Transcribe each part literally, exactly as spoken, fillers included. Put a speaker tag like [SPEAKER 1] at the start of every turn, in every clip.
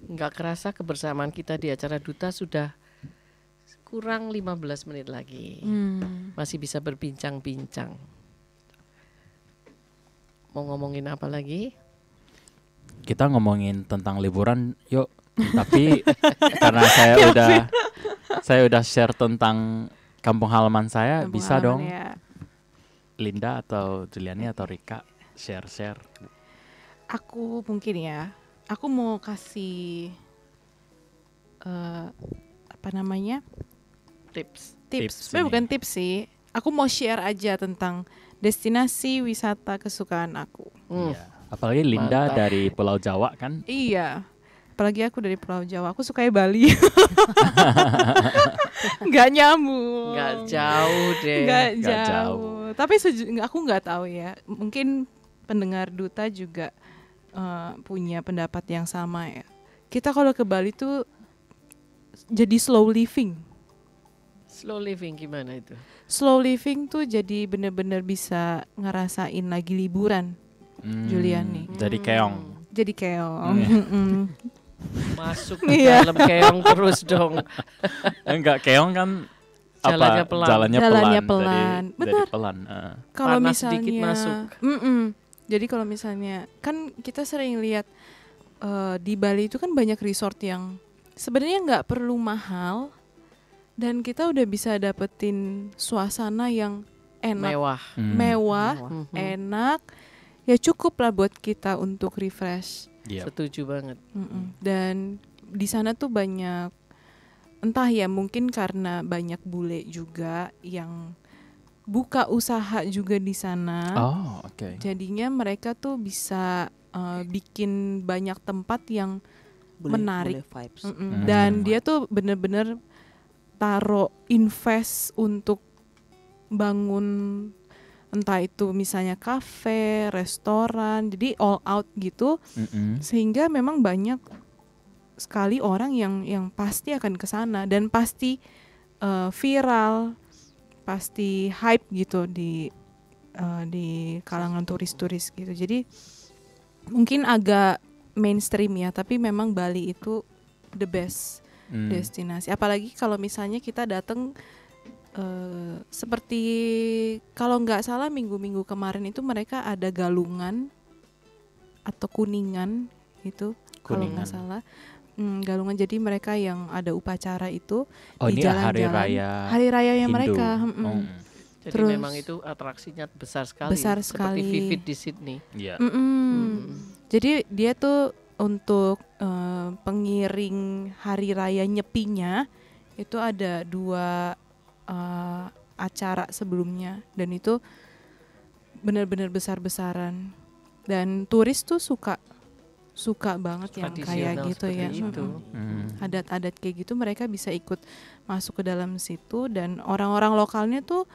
[SPEAKER 1] nggak kerasa kebersamaan kita di acara Duta sudah kurang lima belas menit lagi.
[SPEAKER 2] Hmm.
[SPEAKER 1] Masih bisa berbincang-bincang. Mau ngomongin apa lagi?
[SPEAKER 3] Kita ngomongin tentang liburan, yuk. Tapi karena saya udah saya udah share tentang kampung halaman saya,
[SPEAKER 2] Kampung
[SPEAKER 3] bisa
[SPEAKER 2] halaman
[SPEAKER 3] dong
[SPEAKER 2] ya.
[SPEAKER 3] Linda atau Juliani atau Rika share-share.
[SPEAKER 2] Aku mungkin ya. Aku mau kasih uh, apa namanya?
[SPEAKER 1] Tips.
[SPEAKER 2] Tips.
[SPEAKER 3] Tips
[SPEAKER 2] Sebenarnya
[SPEAKER 3] ini.
[SPEAKER 2] bukan tips sih. Aku mau share aja tentang destinasi wisata kesukaan aku.
[SPEAKER 1] Hmm.
[SPEAKER 3] Iya. Apalagi Linda
[SPEAKER 1] Mantap.
[SPEAKER 3] dari Pulau Jawa kan.
[SPEAKER 2] Iya. Apalagi aku dari Pulau Jawa. Aku suka Bali. Nggak nyambung.
[SPEAKER 1] Nggak jauh deh.
[SPEAKER 2] Nggak
[SPEAKER 3] Nggak
[SPEAKER 2] jauh.
[SPEAKER 3] jauh.
[SPEAKER 2] Tapi seju- nggak- aku nggak tahu ya. Mungkin pendengar Duta juga uh, punya pendapat yang sama ya. Kita kalau ke Bali tuh jadi slow living.
[SPEAKER 1] Slow living gimana itu?
[SPEAKER 2] Slow living tuh jadi bener-bener bisa ngerasain lagi liburan.
[SPEAKER 3] Hmm,
[SPEAKER 2] Juliani.
[SPEAKER 3] Jadi keong.
[SPEAKER 2] Jadi keong.
[SPEAKER 3] Iya.
[SPEAKER 2] Mm-mm.
[SPEAKER 1] Masuk ke
[SPEAKER 2] Iya.
[SPEAKER 1] dalam keong terus dong.
[SPEAKER 3] Enggak, keong kan
[SPEAKER 1] Jalannya
[SPEAKER 3] apa?
[SPEAKER 1] pelan.
[SPEAKER 3] Jalannya
[SPEAKER 2] Jalannya
[SPEAKER 3] pelan.
[SPEAKER 2] pelan.
[SPEAKER 3] Dari,
[SPEAKER 2] Benar.
[SPEAKER 3] dari pelan. eh.
[SPEAKER 2] Kalau
[SPEAKER 1] Panas
[SPEAKER 2] misalnya,
[SPEAKER 1] sedikit masuk.
[SPEAKER 2] Mm-mm. Jadi kalau misalnya kan kita sering lihat eh, di Bali itu kan banyak resort yang sebenarnya nggak perlu mahal dan kita udah bisa dapetin suasana yang enak,
[SPEAKER 1] Mewah.
[SPEAKER 3] Hmm.
[SPEAKER 2] mewah,
[SPEAKER 1] Mhm.
[SPEAKER 2] enak. Ya cukup lah buat kita untuk refresh.
[SPEAKER 3] Iya.
[SPEAKER 1] Setuju banget.
[SPEAKER 2] Mm-mm. Dan di sana tuh banyak, entah ya mungkin karena banyak bule juga yang buka usaha juga di sana.
[SPEAKER 3] Oh, oke.
[SPEAKER 2] Jadinya mereka tuh bisa uh, bikin banyak tempat yang
[SPEAKER 4] Boleh-
[SPEAKER 2] menarik.
[SPEAKER 4] boleh vibes.
[SPEAKER 2] Mm-mm.
[SPEAKER 3] Hmm.
[SPEAKER 2] Dan dia tuh bener-bener taruh invest untuk bangun entah itu misalnya kafe, restoran, jadi all out gitu,
[SPEAKER 3] Mm-mm.
[SPEAKER 2] sehingga memang banyak sekali orang yang yang pasti akan ke sana dan pasti uh, viral, pasti hype gitu di uh, di kalangan turis-turis gitu. Jadi mungkin agak mainstream ya, tapi memang Bali itu the best
[SPEAKER 3] Hmm.
[SPEAKER 2] destinasi. Apalagi kalau misalnya kita datang uh, seperti kalau nggak salah minggu-minggu kemarin itu mereka ada Galungan atau Kuningan itu kalau nggak
[SPEAKER 3] Kuningan.
[SPEAKER 2] salah. Hmm, Galungan, jadi mereka yang ada upacara itu
[SPEAKER 3] Oh,
[SPEAKER 2] di
[SPEAKER 3] ini hari
[SPEAKER 2] jalan-jalan.
[SPEAKER 3] raya
[SPEAKER 2] hari rayanya
[SPEAKER 3] Hindu.
[SPEAKER 2] mereka. mm-mm.
[SPEAKER 3] Oh,
[SPEAKER 1] Jadi
[SPEAKER 2] Terus-
[SPEAKER 1] memang itu atraksinya besar sekali.
[SPEAKER 2] Besar
[SPEAKER 1] Seperti
[SPEAKER 2] sekali.
[SPEAKER 1] Vivid di Sydney.
[SPEAKER 3] iya.
[SPEAKER 2] Mm-mm.
[SPEAKER 1] Hmm.
[SPEAKER 2] Jadi dia tuh untuk eh, pengiring hari raya Nyepinya itu ada dua eh, acara sebelumnya dan itu benar-benar besar-besaran dan turis tuh suka suka banget yang kayak
[SPEAKER 1] Tradisional
[SPEAKER 2] gitu ya.
[SPEAKER 1] seperti itu.
[SPEAKER 2] Mm-mm.
[SPEAKER 3] Hmm.
[SPEAKER 2] Adat-adat kayak gitu mereka bisa ikut masuk ke dalam situ dan orang-orang lokalnya tuh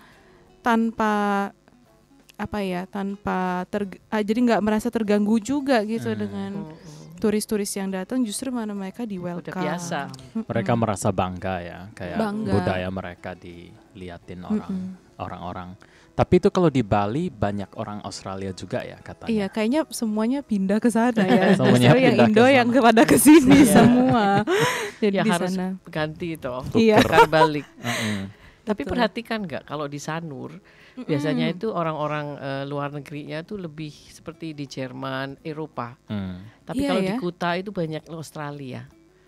[SPEAKER 2] tanpa apa ya tanpa terg- ah, jadi nggak merasa terganggu juga gitu
[SPEAKER 3] Hmm.
[SPEAKER 2] dengan
[SPEAKER 1] Mm-mm.
[SPEAKER 2] turis-turis yang datang, justru mana mereka di welcome.
[SPEAKER 1] Udah biasa.
[SPEAKER 2] Mm-mm.
[SPEAKER 3] Mereka merasa bangga ya, kayak
[SPEAKER 2] Bangga.
[SPEAKER 3] budaya mereka diliatin orang
[SPEAKER 2] Mm-mm.
[SPEAKER 3] orang-orang. Tapi itu kalau di Bali banyak orang Australia juga ya katanya.
[SPEAKER 2] Iya, kayaknya semuanya pindah ke sana ya.
[SPEAKER 3] Semuanya
[SPEAKER 2] Justru yang
[SPEAKER 3] pindah ke
[SPEAKER 2] Indo
[SPEAKER 3] sana.
[SPEAKER 2] yang kepada ke sini
[SPEAKER 1] Iya.
[SPEAKER 2] semua. Jadi
[SPEAKER 1] Ya
[SPEAKER 2] di
[SPEAKER 1] harus
[SPEAKER 2] sana.
[SPEAKER 1] ganti toh.
[SPEAKER 2] Iya.
[SPEAKER 1] Tukar balik.
[SPEAKER 3] Mm-mm.
[SPEAKER 1] Tapi
[SPEAKER 2] Betul.
[SPEAKER 1] perhatikan nggak kalau di Sanur biasanya itu orang-orang eh, luar negerinya tuh lebih seperti di Jerman, Eropa.
[SPEAKER 3] Hmm.
[SPEAKER 1] Tapi
[SPEAKER 2] Iya
[SPEAKER 1] kalau
[SPEAKER 2] ya.
[SPEAKER 1] di Kuta itu banyak Australia.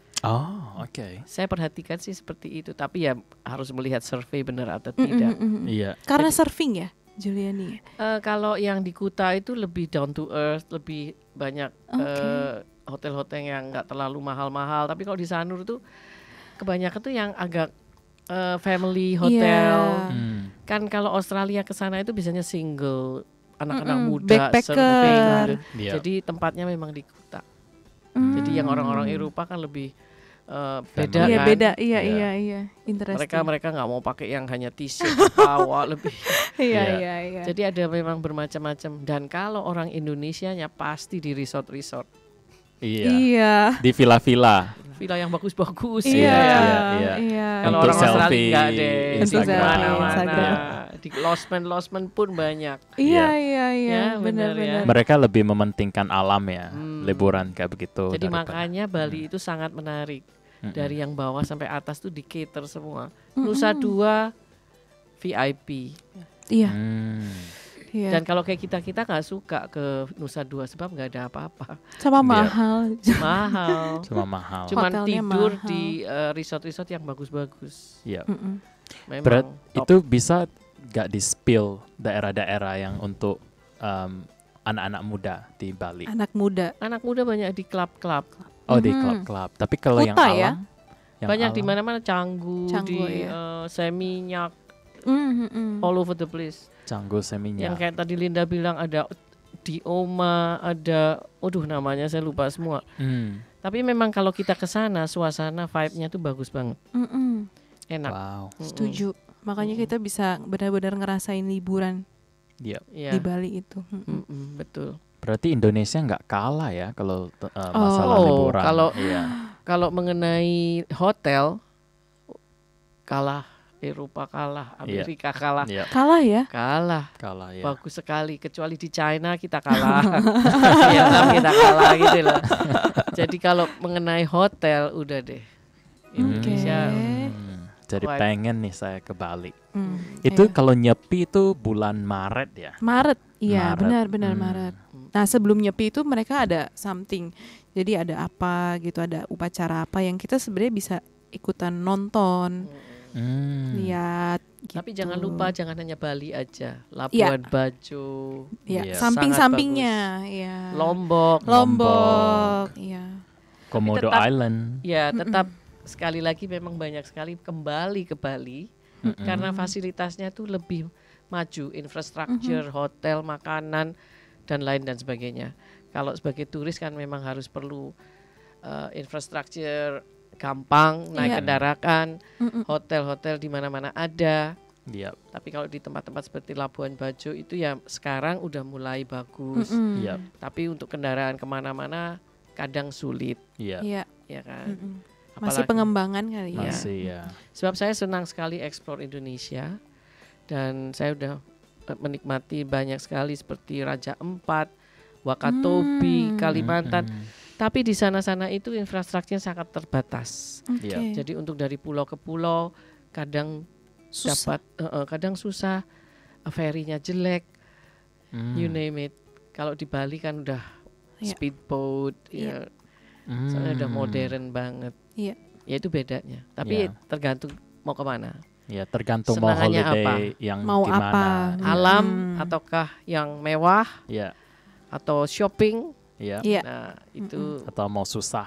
[SPEAKER 3] Oh, oke.
[SPEAKER 1] Saya perhatikan sih seperti itu. Tapi ya harus melihat survei benar atau
[SPEAKER 2] Mm-mm,
[SPEAKER 1] tidak.
[SPEAKER 2] mm-mm.
[SPEAKER 3] Iya.
[SPEAKER 2] Karena surfing ya, Juliani.
[SPEAKER 1] Eh, kalau yang di Kuta itu lebih down to earth, lebih banyak
[SPEAKER 2] Oke.
[SPEAKER 1] eh, hotel-hotel yang nggak terlalu mahal-mahal. Tapi kalau di Sanur tuh kebanyakan tuh yang agak eh, family hotel.
[SPEAKER 2] Iya.
[SPEAKER 3] Hmm.
[SPEAKER 1] Kan kalau Australia ke sana itu biasanya single, anak-anak
[SPEAKER 2] Mm-mm,
[SPEAKER 1] muda,
[SPEAKER 2] backpacker.
[SPEAKER 1] surfing.
[SPEAKER 3] Iya.
[SPEAKER 1] Jadi tempatnya memang di Kuta.
[SPEAKER 2] Hmm.
[SPEAKER 1] Jadi yang orang-orang Eropa kan lebih eh, beda
[SPEAKER 2] Iya
[SPEAKER 1] kan.
[SPEAKER 2] beda, iya
[SPEAKER 3] Iya.
[SPEAKER 2] iya iya. Interesting.
[SPEAKER 1] Mereka mereka nggak mau pakai yang hanya t-shirt bawa lebih.
[SPEAKER 2] Iya
[SPEAKER 3] Iya.
[SPEAKER 2] iya iya.
[SPEAKER 1] Jadi ada memang bermacam-macam. Dan kalau orang Indonesianya pasti di resort-resort,
[SPEAKER 3] Iya.
[SPEAKER 2] Iya.
[SPEAKER 3] Di villa-villa.
[SPEAKER 1] villa yang bagus-bagus.
[SPEAKER 2] Iya.
[SPEAKER 3] iya, iya.
[SPEAKER 2] Iya.
[SPEAKER 1] Kalau
[SPEAKER 3] Untuk
[SPEAKER 1] orang Australia
[SPEAKER 3] selfie
[SPEAKER 1] enggak deh, di
[SPEAKER 3] Instagram.
[SPEAKER 1] mana-mana.
[SPEAKER 2] Instagram.
[SPEAKER 1] di losmen losmen pun banyak.
[SPEAKER 2] Iya,
[SPEAKER 3] Iya.
[SPEAKER 2] iya, iya,
[SPEAKER 1] Ya, benar ya.
[SPEAKER 2] benar-benar.
[SPEAKER 3] Mereka lebih mementingkan alam ya,
[SPEAKER 1] Hmm.
[SPEAKER 3] liburan kayak begitu.
[SPEAKER 1] Jadi
[SPEAKER 3] daripada-
[SPEAKER 1] makanya Bali itu sangat menarik.
[SPEAKER 3] Mm-mm.
[SPEAKER 1] Dari yang bawah sampai atas tuh di cater semua. Nusa Dua V I P.
[SPEAKER 2] Iya,
[SPEAKER 3] Hmm.
[SPEAKER 2] iya.
[SPEAKER 1] Dan kalau kayak kita-kita nggak suka ke Nusa Dua sebab nggak ada apa-apa.
[SPEAKER 2] Sama
[SPEAKER 3] Iya.
[SPEAKER 2] mahal.
[SPEAKER 1] Mahal.
[SPEAKER 3] Cuma mahal.
[SPEAKER 1] Cuman
[SPEAKER 2] Hotelnya
[SPEAKER 1] tidur
[SPEAKER 2] mahal.
[SPEAKER 1] di eh, resort-resort yang bagus-bagus.
[SPEAKER 3] Iya.
[SPEAKER 2] Mm-mm.
[SPEAKER 1] Memang
[SPEAKER 3] Berat
[SPEAKER 1] top.
[SPEAKER 3] itu bisa gak di spill daerah-daerah yang untuk um, anak-anak muda di Bali.
[SPEAKER 2] Anak muda.
[SPEAKER 1] Anak muda banyak di klub-klub.
[SPEAKER 3] Oh di
[SPEAKER 2] Mhm.
[SPEAKER 3] klub-klub. Tapi kalau yang
[SPEAKER 2] Kuta
[SPEAKER 3] alam,
[SPEAKER 2] ya?
[SPEAKER 3] yang
[SPEAKER 1] Banyak di
[SPEAKER 3] alam,
[SPEAKER 1] mana-mana Canggu,
[SPEAKER 2] Canggu,
[SPEAKER 1] di
[SPEAKER 2] iya.
[SPEAKER 1] eh, Seminyak,
[SPEAKER 2] Mm-mm.
[SPEAKER 1] all over the place.
[SPEAKER 3] Canggu Seminya.
[SPEAKER 1] Yang kayak tadi Linda bilang ada di Oma, ada, aduh namanya saya lupa semua.
[SPEAKER 3] Hmm.
[SPEAKER 1] Tapi memang kalau kita ke sana, suasana vibe-nya tuh bagus banget,
[SPEAKER 2] Mm-mm.
[SPEAKER 1] enak.
[SPEAKER 3] Wow.
[SPEAKER 1] Mm-mm.
[SPEAKER 2] Setuju. Makanya kita bisa benar-benar ngerasain liburan
[SPEAKER 3] Iya.
[SPEAKER 1] Iya.
[SPEAKER 2] di Bali itu. Mm-mm.
[SPEAKER 1] Mm-mm, betul.
[SPEAKER 3] Berarti Indonesia nggak kalah ya kalau uh, masalah
[SPEAKER 1] Oh,
[SPEAKER 3] liburan.
[SPEAKER 1] kalau-
[SPEAKER 3] Iya.
[SPEAKER 1] Kalau mengenai hotel, kalah Eropa kalah, Amerika kalah,
[SPEAKER 3] Iya.
[SPEAKER 2] Kalah ya?
[SPEAKER 1] kalah.
[SPEAKER 3] Kalah ya.
[SPEAKER 1] Bagus sekali, kecuali di China kita kalah, Vietnam kita kalah gitu loh. Jadi kalau mengenai hotel udah deh, Indonesia.
[SPEAKER 3] Hmm. Jadi
[SPEAKER 1] Why?
[SPEAKER 3] pengen nih saya ke Bali.
[SPEAKER 2] Mm,
[SPEAKER 3] Itu
[SPEAKER 2] iya.
[SPEAKER 3] kalau nyepi itu bulan Maret ya.
[SPEAKER 2] Maret, iya
[SPEAKER 3] Maret.
[SPEAKER 2] benar-benar
[SPEAKER 3] Hmm.
[SPEAKER 2] Maret. Nah sebelum nyepi itu mereka ada something, jadi ada apa gitu, ada upacara apa yang kita sebenarnya bisa ikutan nonton,
[SPEAKER 3] Hmm.
[SPEAKER 2] lihat. Gitu.
[SPEAKER 1] Tapi jangan lupa, jangan hanya Bali aja, Labuan Bajo,
[SPEAKER 2] ya
[SPEAKER 3] Iya.
[SPEAKER 2] samping-sampingnya, ya.
[SPEAKER 1] Lombok,
[SPEAKER 2] Lombok, iya.
[SPEAKER 3] Komodo
[SPEAKER 1] tetap-
[SPEAKER 3] Island.
[SPEAKER 1] ya tetap sekali lagi memang banyak sekali kembali ke Bali
[SPEAKER 3] Mm-mm.
[SPEAKER 1] karena fasilitasnya tuh lebih maju, infrastruktur, hotel, makanan dan lain dan sebagainya. Kalau sebagai turis kan memang harus perlu uh, infrastruktur gampang, naik
[SPEAKER 2] Iya.
[SPEAKER 1] kendaraan,
[SPEAKER 2] Mm-mm.
[SPEAKER 1] hotel-hotel di mana-mana ada.
[SPEAKER 3] Iya.
[SPEAKER 1] Tapi kalau di tempat-tempat seperti Labuan Bajo itu ya sekarang udah mulai bagus.
[SPEAKER 2] Mm-mm.
[SPEAKER 3] Iya.
[SPEAKER 1] Tapi untuk kendaraan kemana-mana kadang sulit,
[SPEAKER 3] Iya.
[SPEAKER 2] Iya,
[SPEAKER 1] ya kan.
[SPEAKER 2] mm-mm. Masih
[SPEAKER 1] Apalagi-
[SPEAKER 2] pengembangan kali ya.
[SPEAKER 3] Masih ya.
[SPEAKER 1] Sebab saya senang sekali eksplor Indonesia dan saya udah eh, menikmati banyak sekali seperti Raja Empat, Wakatobi,
[SPEAKER 2] Hmm.
[SPEAKER 1] Kalimantan.
[SPEAKER 3] Mm-mm.
[SPEAKER 1] Tapi di sana-sana itu infrastrukturnya sangat terbatas.
[SPEAKER 2] Oke.
[SPEAKER 3] Iya.
[SPEAKER 1] Jadi untuk dari pulau ke pulau kadang
[SPEAKER 2] Susah.
[SPEAKER 1] dapat, eh, eh, kadang susah, eh, ferry-nya jelek,
[SPEAKER 3] Hmm.
[SPEAKER 1] you name it. Kalau di Bali kan udah
[SPEAKER 2] Iya.
[SPEAKER 1] speedboat,
[SPEAKER 2] Iya.
[SPEAKER 1] ya, soalnya udah
[SPEAKER 3] Hmm.
[SPEAKER 1] modern banget.
[SPEAKER 2] Iya.
[SPEAKER 1] Ya itu bedanya. Tapi
[SPEAKER 3] Iya.
[SPEAKER 1] tergantung mau kemana.
[SPEAKER 3] Ya tergantung mau
[SPEAKER 1] Senangannya
[SPEAKER 3] holiday
[SPEAKER 1] apa?
[SPEAKER 3] yang
[SPEAKER 2] Mau
[SPEAKER 3] gimana.
[SPEAKER 2] apa?
[SPEAKER 3] Iya.
[SPEAKER 1] Alam
[SPEAKER 2] Hmm.
[SPEAKER 1] ataukah yang mewah
[SPEAKER 3] Iya.
[SPEAKER 1] atau shopping.
[SPEAKER 3] Iya.
[SPEAKER 2] Iya.
[SPEAKER 1] Nah itu
[SPEAKER 3] Atau mau susah.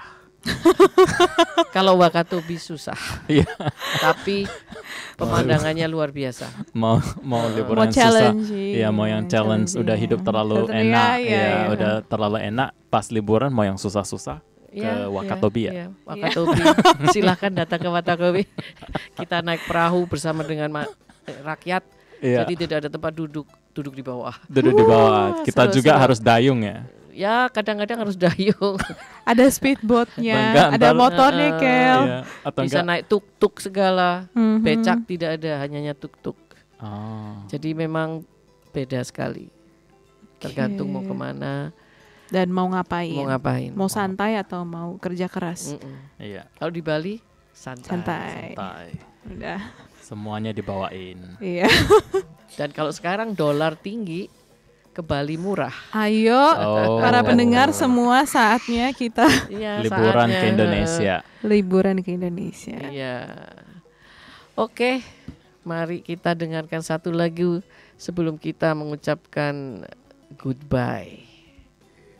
[SPEAKER 1] kalau Wakatobi susah.
[SPEAKER 3] Iya.
[SPEAKER 1] Tapi pemandangannya luar biasa.
[SPEAKER 3] Mau mau liburan
[SPEAKER 2] Mau
[SPEAKER 3] susah.
[SPEAKER 2] challenging.
[SPEAKER 3] Iya, mau yang challenge udah hidup terlalu
[SPEAKER 2] Iya,
[SPEAKER 3] enak,
[SPEAKER 2] iya,
[SPEAKER 3] ya
[SPEAKER 2] iya.
[SPEAKER 3] udah terlalu enak. Pas liburan mau yang susah-susah.
[SPEAKER 1] Ya,
[SPEAKER 3] Wakatobi ya?
[SPEAKER 1] Iya, Wakatobi. Silahkan datang ke Wakatobi. Kita naik perahu bersama dengan ma- eh, rakyat.
[SPEAKER 3] Iya.
[SPEAKER 1] Jadi tidak ada tempat duduk, duduk di bawah.
[SPEAKER 3] Duduk di bawah.
[SPEAKER 2] Wah,
[SPEAKER 3] Kita
[SPEAKER 2] seru,
[SPEAKER 3] juga
[SPEAKER 2] seru.
[SPEAKER 3] harus dayung ya.
[SPEAKER 1] Ya kadang-kadang harus dayung.
[SPEAKER 2] Ada speedboatnya,
[SPEAKER 3] Enggak,
[SPEAKER 2] ada
[SPEAKER 3] ntar-
[SPEAKER 2] motornya,
[SPEAKER 1] Eh,
[SPEAKER 2] Kel.
[SPEAKER 3] Iya. Atau
[SPEAKER 1] Bisa
[SPEAKER 3] enggak?
[SPEAKER 1] naik tuk-tuk segala.
[SPEAKER 2] Mhm.
[SPEAKER 1] Becak tidak ada, hanya tuk-tuk.
[SPEAKER 3] Oh.
[SPEAKER 1] Jadi memang beda sekali. Tergantung mau kemana,
[SPEAKER 2] Dan mau ngapain?
[SPEAKER 1] mau ngapain.
[SPEAKER 2] Mau santai atau mau kerja keras?
[SPEAKER 1] Mm-mm.
[SPEAKER 3] Iya.
[SPEAKER 1] Kalau di Bali santai.
[SPEAKER 2] Santai.
[SPEAKER 3] Santai.
[SPEAKER 2] Udah.
[SPEAKER 3] Semuanya dibawain.
[SPEAKER 2] Iya.
[SPEAKER 1] Dan kalau sekarang dolar tinggi, ke Bali murah.
[SPEAKER 2] Ayo
[SPEAKER 3] Oh.
[SPEAKER 2] para pendengar semua saatnya kita
[SPEAKER 1] Iya,
[SPEAKER 3] Liburan
[SPEAKER 1] saatnya.
[SPEAKER 3] ke Indonesia.
[SPEAKER 2] liburan ke Indonesia.
[SPEAKER 1] Iya. Oke, mari kita dengarkan satu lagu sebelum kita mengucapkan goodbye.